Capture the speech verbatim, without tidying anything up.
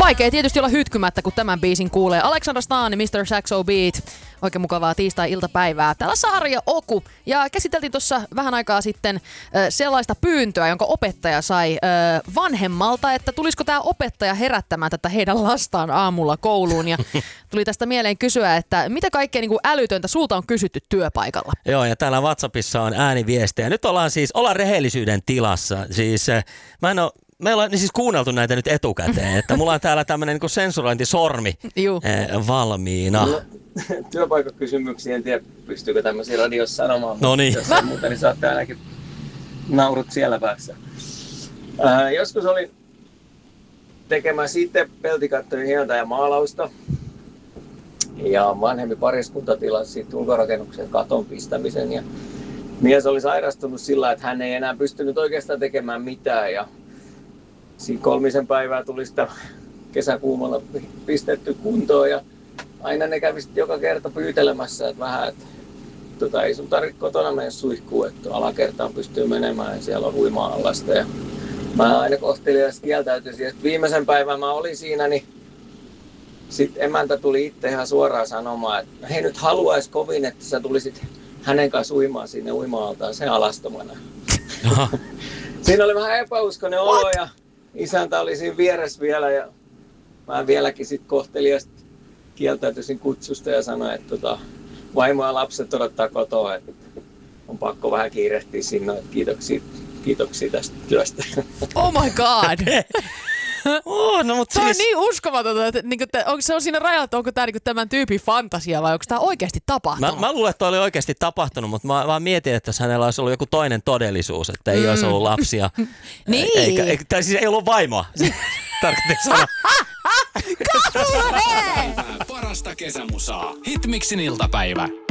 Vaikea tietysti olla hytkymättä, kun tämän biisin kuulee. Alexandra Stan ja mister Saxo Beat. Oikein mukavaa tiistai-iltapäivää. Täällä Saari ja Oku. Ja käsiteltiin tuossa vähän aikaa sitten äh, sellaista pyyntöä, jonka opettaja sai äh, vanhemmalta, että tulisiko tämä opettaja herättämään tätä heidän lastaan aamulla kouluun. Ja tuli tästä mieleen kysyä, että mitä kaikkea niin kuin älytöntä sulta on kysytty työpaikalla? Joo, ja täällä WhatsAppissa on ääniviestejä. Nyt ollaan siis, ollaan rehellisyyden tilassa. Siis äh, mä en ole Me ollaan siis kuunneltu näitä nyt etukäteen, että mulla on täällä tämmönen niin kuin sensurointisormi eh, valmiina. No, työpaikkakysymyksiä, en tiedä pystyykö tämmöisiä radiossa sanomaan, no niin. Jos muuta, niin saatte ainakin naurut siellä päässä. Äh, joskus olin tekemässä itse peltikattojen hieltä ja maalausta. Ja vanhempi pariskunta tilasi siitä ulkorakennuksen katon pistämisen. Ja mies oli sairastunut sillä, että hän ei enää pystynyt oikeastaan tekemään mitään. Ja siinä kolmisen päivää tuli sitä kesäkuumalla pistetty kuntoon ja aina ne kävi sitten joka kerta pyytelemässä, että vähän, että tota, ei sun tarvitse kotona mennä suihkuun, että alakertaan pystyy menemään ja siellä on uima-allasta. Ja mä aina kohteliaasti kieltäytyisin. Ja viimeisen päivän mä olin siinä, niin sitten emäntä tuli itse ihan suoraan sanomaan, että hei, nyt haluaisi kovin, että sä tulisit hänen kanssa uimaan sinne uima-altaan sen alastomana. Siinä oli vähän epäuskoinen olo ja isäntä oli siinä vieressä vielä ja mä vieläkin sitten kohteliaasti kieltäytyisin kutsusta ja sanoin, että tota, vaimo ja lapset odottaa kotoa, että on pakko vähän kiirehtiä sinne, että kiitoksia, kiitoksia tästä työstä. Oh my god! Oh, no, mutta se siis... on niin uskomatonta, että, niin että onko se on siinä rajalla, että onko tämä niin tämän tyypin fantasia vai onko tämä oikeasti tapahtunut? Mä, mä luulen, että toi oli oikeasti tapahtunut, mutta mä vaan mietin, että jos hänellä olisi ollut joku toinen todellisuus, että ei mm. olisi ollut lapsia. Niin. Eikä, eikä, tai siis ei ollut vaimoa. Tarkoitin sanoa. Parasta kesämusaa. Hitmixin iltapäivä.